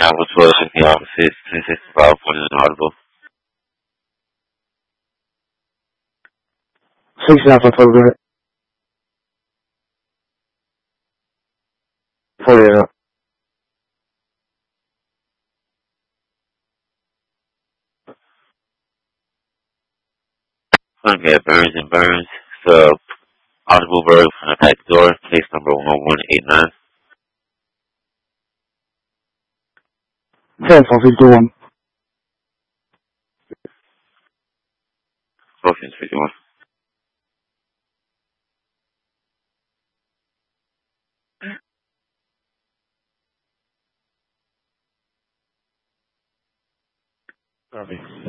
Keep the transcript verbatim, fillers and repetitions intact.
Apple twelve fifty opposite, ten sixty-five point inaudible. sixty-nine for twelve, go ahead. forty-eight up. Looking at Burns and Burns, so audible verb from the back door, case number one one eight nine. ten for fifty-one. Motion's fifty-one. Copy.